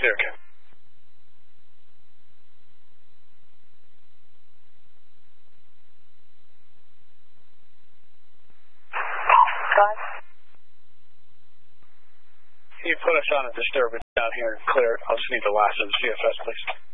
Clear, Ken. You put us on a disturbance down here and clear. I'll just need the last of the CFS, please.